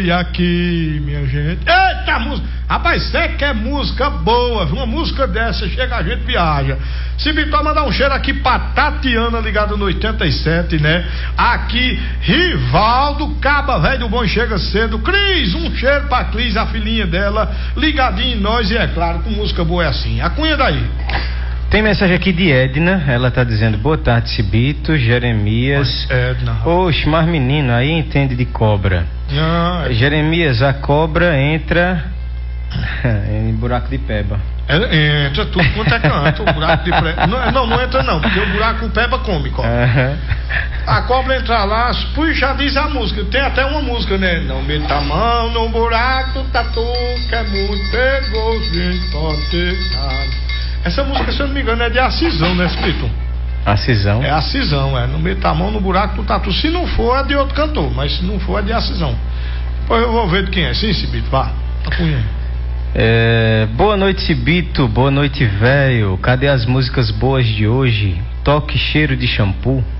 E aqui, minha gente. Eita, música! Rapaz, você quer música boa, uma música dessa, chega a gente viaja. Se Vitor mandar um cheiro aqui pra Tatiana, ligada no 87, né? Aqui, Rivaldo, Caba Velho do Bom Chega Cedo. Cris, um cheiro pra Cris, a filhinha dela, ligadinho em nós, e é claro, com música boa é assim. A cunha daí. Tem mensagem aqui de Edna, ela tá dizendo: boa tarde, Cibito, Jeremias. Edna. Oxe, mas menino, aí entende de cobra. Jeremias, a cobra entra em buraco de peba. Entra tudo quanto é canto, o buraco de peba. Não entra não, porque o buraco de peba come cobra. A cobra entra lá, já diz a música, tem até uma música, né? Não meta a mão no buraco do tatu, que é muito perigoso, gente pode ter nada. Essa música, se eu não me engano, é de Acisão, né, Espírito? Acisão? É Acisão, não meta a mão no buraco do tatu. Se não for, é de outro cantor, mas se não for, é de Acisão. Depois eu vou ver de quem é. Sim, Cibito, vá. Boa noite, Cibito. Boa noite, velho. Cadê as músicas boas de hoje? Toque cheiro de shampoo.